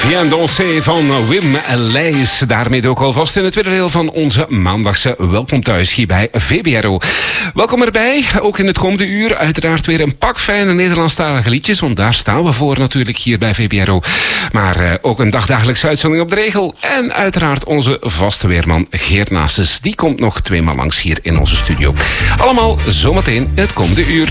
Viens danser van Wim Leijs. Daarmee ook alvast in het tweede deel van onze maandagse Welkom Thuis hier bij VBRO. Welkom erbij, ook in het komende uur. Uiteraard weer een pak fijne Nederlandstalige liedjes, want daar staan we voor natuurlijk hier bij VBRO. Maar ook een dagdagelijkse uitzending op de regel. En uiteraard onze vaste weerman Geert Naasses. Die komt nog 2 maal langs hier in onze studio. Allemaal zometeen in het komende uur.